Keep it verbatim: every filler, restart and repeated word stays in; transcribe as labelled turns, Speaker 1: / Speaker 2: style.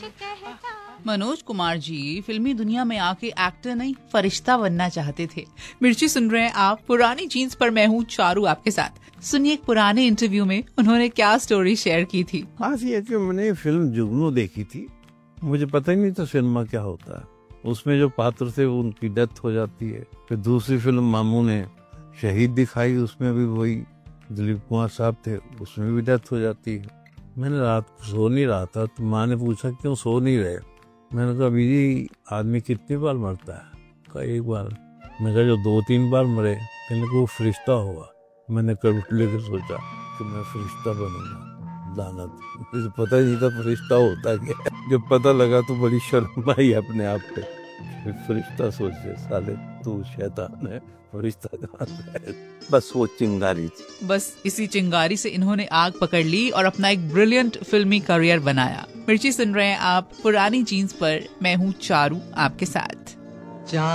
Speaker 1: मनोज कुमार जी फिल्मी दुनिया में आके एक्टर नहीं फरिश्ता बनना चाहते थे। मिर्ची सुन रहे हैं आप पुरानी जीन्स पर, मैं हूँ चारू आपके साथ। सुनिए एक पुराने इंटरव्यू में उन्होंने क्या स्टोरी शेयर की थी।
Speaker 2: खास ये कि मैंने फिल्म जुगनू देखी थी, मुझे पता ही नहीं था सिनेमा क्या होता है। उसमें जो पात्र थे उनकी डेथ हो जाती है। फिर दूसरी फिल्म मामू ने शहीद दिखाई, उसमें भी वही दिलीप कुमार साहब थे, उसमें भी डेथ हो जाती है। मैंने रात को सो नहीं रहा था तो माँ ने पूछा क्यों सो नहीं रहे। मैंने कहा अभी आदमी कितनी बार मरता है? कहा एक बार। मैं कहा जो दो तीन बार मरे, कहने को वो फरिश्ता हुआ। मैंने कल उठ लेकर सोचा कि मैं फरिश्ता बनूंगा। लानत, मुझे पता ही नहीं था फरिश्ता होता क्या। जब पता लगा तो बड़ी शर्म आई अपने आप पे। फरिश्ता सोचे साले तू शैतान है, फरिश्ता कहाँ है। बस वो चिंगारी थी।
Speaker 1: बस इसी चिंगारी से इन्होंने आग पकड़ ली और अपना एक ब्रिलियंट फिल्मी करियर बनाया। मिर्ची सुन रहे हैं आप पुरानी जीन्स पर, मैं हूँ चारू आपके साथ।